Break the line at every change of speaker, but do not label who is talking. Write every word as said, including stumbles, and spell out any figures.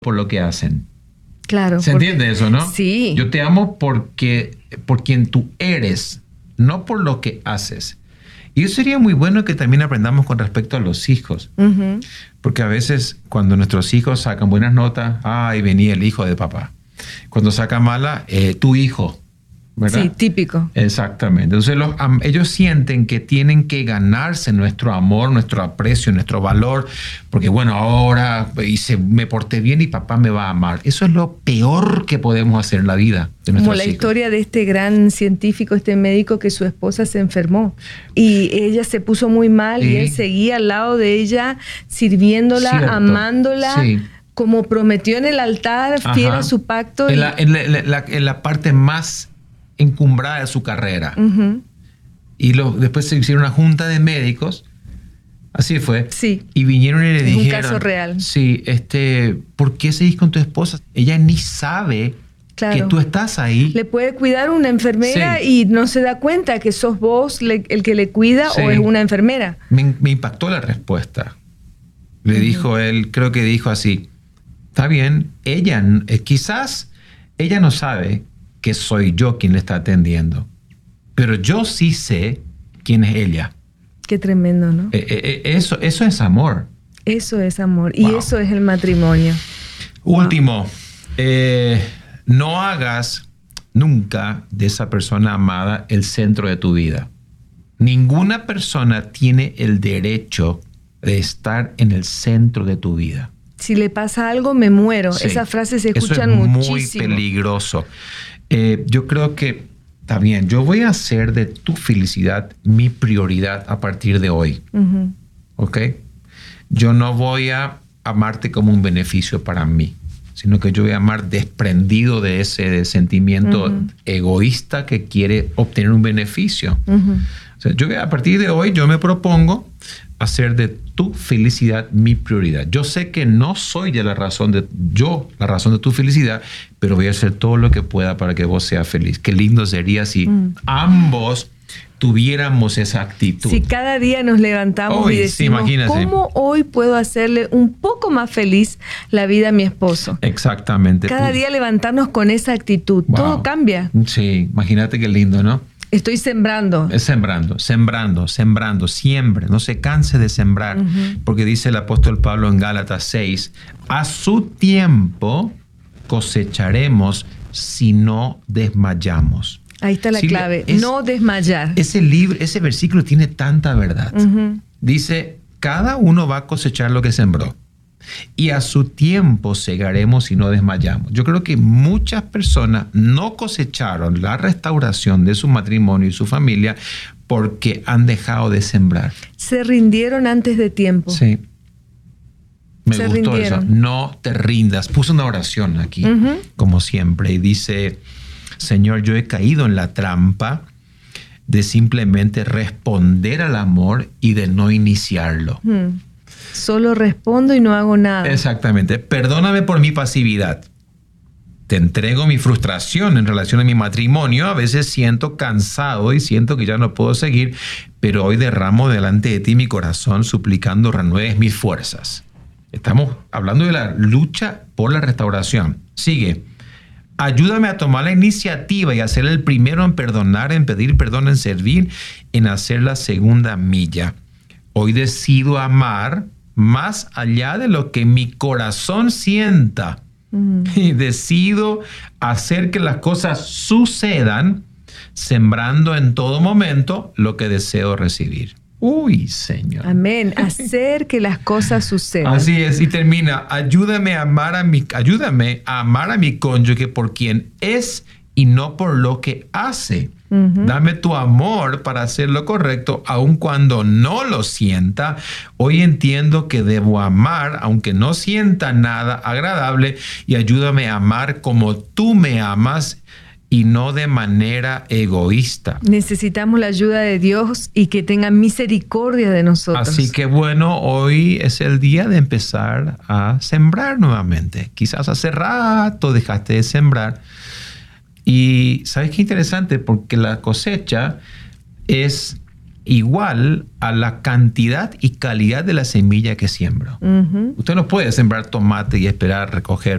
por lo que hacen.
Claro.
¿Se
porque,
entiende eso, no?
Sí.
Yo te amo porque, por quien tú eres, no por lo que haces. Y eso sería muy bueno que también aprendamos con respecto a los hijos.
Uh-huh.
Porque a veces cuando nuestros hijos sacan buenas notas, ay, venía el hijo de papá. Cuando saca mala, eh, tu hijo. ¿Verdad?
Sí, típico.
Exactamente. Entonces los, um, ellos sienten que tienen que ganarse nuestro amor, nuestro aprecio, nuestro valor, porque bueno, ahora hice, me porté bien y papá me va a amar. Eso es lo peor que podemos hacer en la vida de nuestros
Como la
hijos.
historia de este gran científico, este médico, que su esposa se enfermó y ella se puso muy mal, sí. Y él seguía al lado de ella, sirviéndola,
Cierto.
amándola.
Sí.
Como prometió en el altar, fiel
Ajá.
a su pacto.
En,
y...
la, en, la, la, en la parte más encumbrada de su carrera.
Uh-huh.
Y lo, después se hicieron una junta de médicos, así fue,
sí.
Y vinieron y le
es
dijeron...
un caso real.
Sí, este, ¿por qué seguís con tu esposa? Ella ni sabe claro. que tú estás ahí.
Le puede cuidar una enfermera sí. y no se da cuenta que sos vos le, el que le cuida sí. o es una enfermera.
Me, me impactó la respuesta. Le uh-huh. dijo él, creo que dijo así, está bien, ella, eh, quizás ella no sabe que soy yo quien le está atendiendo, pero yo sí sé quién es ella.
Qué tremendo, ¿no?
Eh, eh, eso, eso es amor.
Eso es amor. Wow. Y eso es el matrimonio.
Último, wow. eh, no hagas nunca de esa persona amada el centro de tu vida. Ninguna persona tiene el derecho de estar en el centro de tu vida.
Si le pasa algo, me muero. Sí. Esas frases se escuchan muchísimo.
Eso es muy peligroso. Eh, yo creo que está bien. Yo voy a hacer de tu felicidad mi prioridad a partir de hoy. Uh-huh. ¿Ok? Yo no voy a amarte como un beneficio para mí, sino que yo voy a amar desprendido de ese de sentimiento uh-huh. egoísta que quiere obtener un beneficio. Uh-huh. O sea, yo a partir de hoy yo me propongo hacer de tu felicidad mi prioridad. Yo sé que no soy de la razón de yo, la razón de tu felicidad, pero voy a hacer todo lo que pueda para que vos seas feliz. Qué lindo sería si mm. ambos tuviéramos esa actitud.
Si cada día nos levantamos
hoy,
y decimos,
sí,
¿cómo hoy puedo hacerle un poco más feliz la vida a mi esposo?
Exactamente.
Cada pues, día levantarnos con esa actitud. Wow. Todo cambia.
Sí, imagínate qué lindo, ¿no?
Estoy sembrando.
Es sembrando, sembrando, sembrando, siempre. No se canse de sembrar. Uh-huh. Porque dice el apóstol Pablo en Gálatas seis, a su tiempo cosecharemos si no desmayamos.
Ahí está la
sí,
clave,
es,
no desmayar.
Ese libro, ese versículo tiene tanta verdad. Uh-huh. Dice, cada uno va a cosechar lo que sembró. Y a su tiempo segaremos si no desmayamos. Yo creo que muchas personas no cosecharon la restauración de su matrimonio y su familia porque han dejado de sembrar.
Se rindieron antes de tiempo.
Sí. Me
Se
gustó
rindieron.
eso. No te rindas. Puse una oración aquí, uh-huh. como siempre, y dice, Señor, yo he caído en la trampa de simplemente responder al amor y de no iniciarlo.
Uh-huh. Solo respondo y no hago nada.
Exactamente. Perdóname por mi pasividad. Te entrego mi frustración en relación a mi matrimonio. A veces siento cansado y siento que ya no puedo seguir, pero hoy derramo delante de ti mi corazón suplicando renueves mis fuerzas. Estamos hablando de la lucha por la restauración. Sigue. Ayúdame a tomar la iniciativa y a ser el primero en perdonar, en pedir perdón, en servir, en hacer la segunda milla. Hoy decido amar más allá de lo que mi corazón sienta. Mm. Y decido hacer que las cosas sucedan, sembrando en todo momento lo que deseo recibir. Uy, Señor.
Amén. Hacer que las cosas sucedan.
Así es. Y termina. Ayúdame a amar a mi, ayúdame a amar a mi cónyuge por quien es y no por lo que hace. Uh-huh. Dame tu amor para hacer lo correcto, aun cuando no lo sienta. Hoy entiendo que debo amar, aunque no sienta nada agradable, y ayúdame a amar como tú me amas y no de manera egoísta.
Necesitamos la ayuda de Dios y que tenga misericordia de nosotros.
Así que bueno, hoy es el día de empezar a sembrar nuevamente. Quizás hace rato dejaste de sembrar. Y ¿sabes qué interesante? Porque la cosecha es igual a la cantidad y calidad de la semilla que siembro. Uh-huh. Usted no puede sembrar tomate y esperar recoger